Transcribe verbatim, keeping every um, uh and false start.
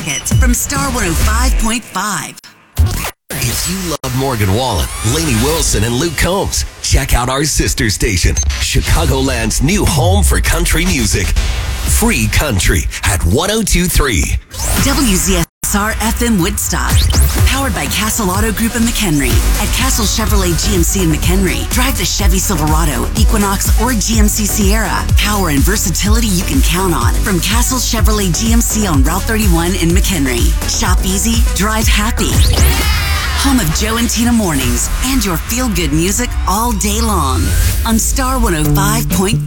tickets from Star one oh five point five. If you love Morgan Wallen, Lainey Wilson, and Luke Combs, check out our sister station, Chicagoland's new home for country music. Free Country at one oh two point three. W Z S R F M Woodstock. Powered by Castle Auto Group in McHenry. At Castle Chevrolet G M C in McHenry, drive the Chevy Silverado, Equinox, or G M C Sierra. Power and versatility you can count on from Castle Chevrolet G M C on Route thirty-one in McHenry. Shop easy, drive happy. Home of Joe and Tina mornings and your feel-good music all day long on Star one oh five point five.